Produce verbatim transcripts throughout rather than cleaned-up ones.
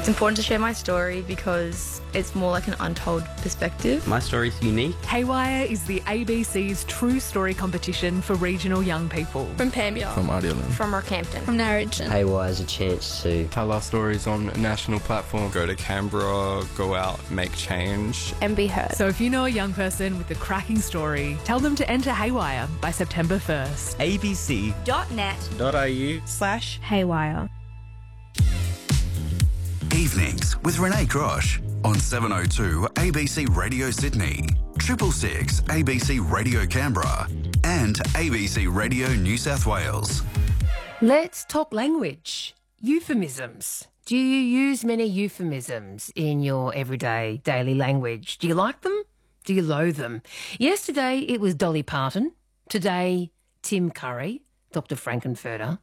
It's important to share my story because it's more like an untold perspective. My story's unique. Haywire is the A B C's True Story competition for regional young people. From Pambiar. From Ardelan. From Rockhampton. From Narrogin. Haywire is a chance to tell our stories on a national platform. Go to Canberra, go out, make change. And be heard. So if you know a young person with a cracking story, tell them to enter Haywire by September first. abc.net.au slash Haywire. Evenings with Renee Grosh on seven oh two A B C Radio Sydney, Triple Six A B C Radio Canberra and A B C Radio New South Wales. Let's talk language. Euphemisms. Do you use many euphemisms in your everyday daily language? Do you like them? Do you loathe them? Yesterday it was Dolly Parton. Today, Tim Curry, Doctor Frankenfurter.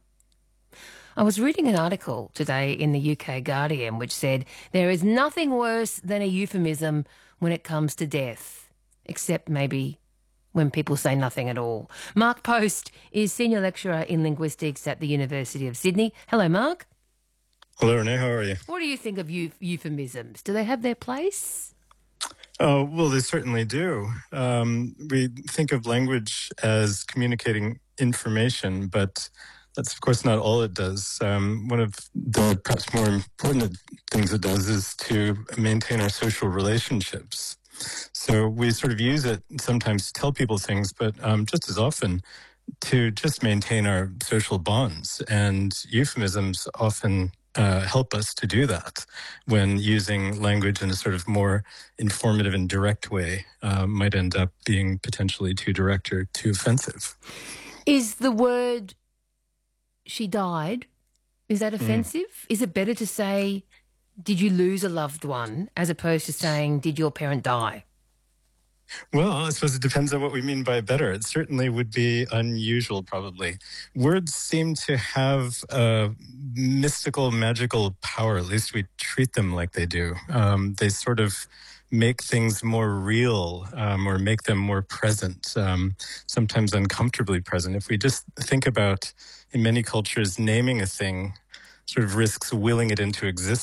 I was reading an article today in the U K Guardian which said there is nothing worse than a euphemism when it comes to death, except maybe when people say nothing at all. Mark Post is Senior Lecturer in Linguistics at the University of Sydney. Hello, Mark. Hello, Renee. How are you? What do you think of euph- euphemisms? Do they have their place? Oh, well, they certainly do. Um, we think of language as communicating information, but that's, of course, not all it does. Um, one of the perhaps more important things it does is to maintain our social relationships. So we sort of use it sometimes to tell people things, but um, just as often to just maintain our social bonds. And euphemisms often uh, help us to do that when using language in a sort of more informative and direct way uh, might end up being potentially too direct or too offensive. Is the word she died, is that offensive? Mm. Is it better to say, did you lose a loved one, as opposed to saying, did your parent die? Well, I suppose it depends on what we mean by better. It certainly would be unusual, probably. Words seem to have a mystical, magical power. At least we treat them like they do. Um, they sort of make things more real um, or make them more present, um, sometimes uncomfortably present. If we just think about, in many cultures, naming a thing sort of risks willing it into existence.